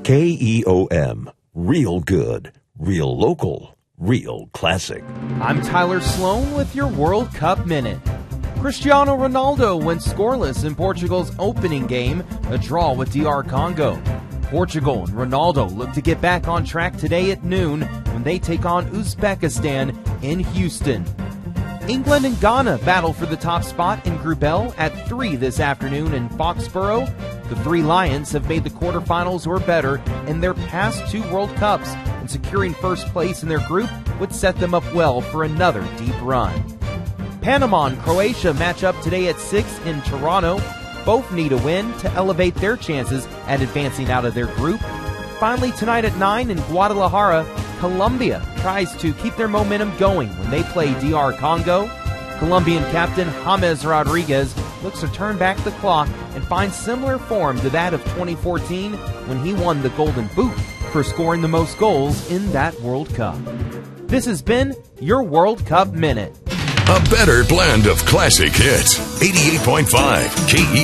KEOM. Real good. Real local. Real classic. I'm Tyler Sloan with your World Cup Minute. Cristiano Ronaldo went scoreless in Portugal's opening game, a draw with DR Congo. Portugal and Ronaldo look to get back on track today at noon when they take on Uzbekistan in Houston. England and Ghana battle for the top spot in Group L at 3 this afternoon in Foxborough. The three Lions have made the quarterfinals or better in their past two World Cups, and securing first place in their group would set them up well for another deep run. Panama and Croatia match up today at 6 in Toronto. Both need a win to elevate their chances at advancing out of their group. Finally, tonight at 9 in Guadalajara, Colombia tries to keep their momentum going when they play DR Congo. Colombian captain James Rodriguez looks to turn back the clock and find similar form to that of 2014 when he won the Golden Boot for scoring the most goals in that World Cup. This has been your World Cup Minute. A better blend of classic hits. 88.5 KE.